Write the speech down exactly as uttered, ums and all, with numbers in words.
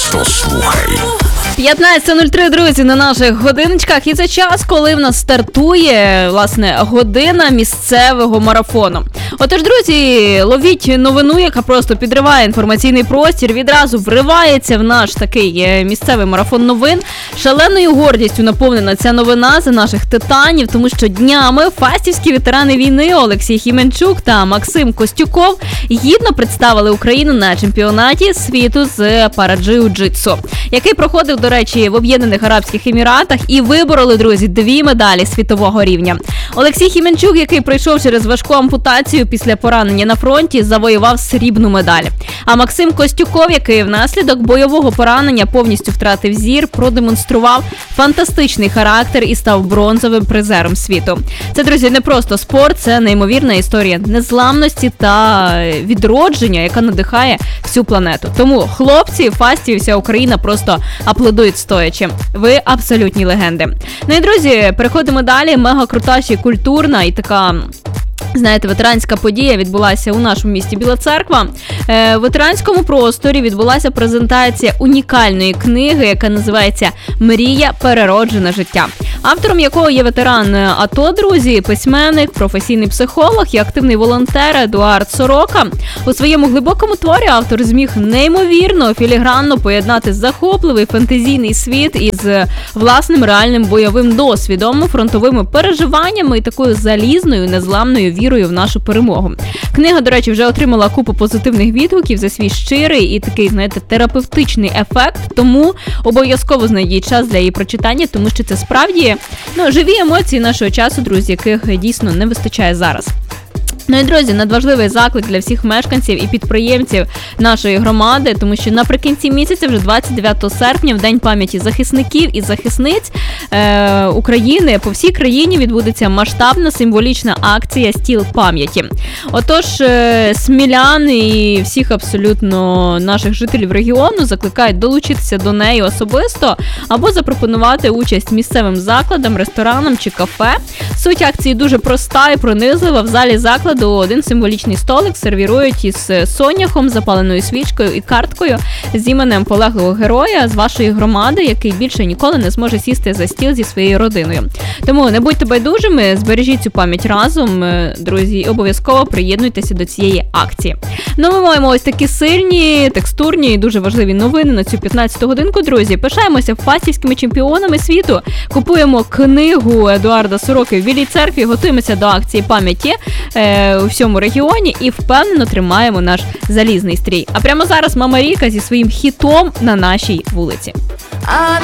Просто слухай. п'ятнадцята нуль три, друзі, на наших годиночках. І це час, коли в нас стартує, власне, година місцевого марафону. Отож, друзі, ловіть новину, яка просто підриває інформаційний простір, відразу вривається в наш такий місцевий марафон новин. Шаленою гордістю наповнена ця новина за наших титанів, тому що днями фастівські ветерани війни Олексій Хіменчук та Максим Костюков гідно представили Україну на чемпіонаті світу з пара-джиу-джитсу, який проходив, до речі, в Об'єднаних Арабських Еміратах, і вибороли, друзі, дві медалі світового рівня. Олексій Хіменчук, який пройшов через важку ампутацію після поранення на фронті, завоював срібну медаль. А Максим Костюков, який внаслідок бойового поранення повністю втратив зір, продемонстрував фантастичний характер і став бронзовим призером світу. Це, друзі, не просто спорт, це неймовірна історія незламності та відродження, яка надихає всю планету. Тому хлопці, фасті, вся Україна просто аплодують стоячи. Ви абсолютні легенди. Ну і, друзі, переходимо далі. Мега крута ще культурна і така, знаєте, ветеранська подія відбулася у нашому місті Біла Церква. Е, в ветеранському просторі відбулася презентація унікальної книги, яка називається «Мрія. Перероджене життя», автором якого є ветеран АТО, друзі, письменник, професійний психолог і активний волонтер Едуард Сорока. У своєму глибокому творі автор зміг неймовірно, філігранно поєднати захопливий фентезійний світ із власним реальним бойовим досвідом, фронтовими переживаннями і такою залізною, незламною вірою в нашу перемогу. Книга, до речі, вже отримала купу позитивних відгуків за свій щирий і такий, знаєте, терапевтичний ефект, тому обов'язково знайдіть час для її прочитання, тому що це справді, ну, живі емоції нашого часу, друзі, яких дійсно не вистачає зараз. Ну і, друзі, надважливий заклик для всіх мешканців і підприємців нашої громади, тому що наприкінці місяця, вже двадцять дев'ятого серпня, в День пам'яті захисників і захисниць е- України, по всій країні відбудеться масштабна символічна акція «Стіл пам'яті». Отож, е- смілян і всіх абсолютно наших жителів регіону закликають долучитися до неї особисто або запропонувати участь місцевим закладам, ресторанам чи кафе. Суть акції дуже проста і пронизлива. В залі закладу один символічний столик сервірують із соняхом, запаленою свічкою і карткою з іменем полеглого героя з вашої громади, який більше ніколи не зможе сісти за стіл зі своєю родиною. Тому не будьте байдужими, збережіть цю пам'ять разом, друзі, і обов'язково приєднуйтеся до цієї акції. Ну, ми маємо ось такі сильні, текстурні і дуже важливі новини на цю п'ятнадцяту годинку, друзі. Пишаємося фастівськими чемпіонами світу, купуємо книгу Едуарда Сороки в Білій Церкві, готуємося до акції пам'яті е, у всьому регіоні і впевнено тримаємо наш залізний стрій. А прямо зараз Мама Ріка зі своїм хітом на нашій вулиці.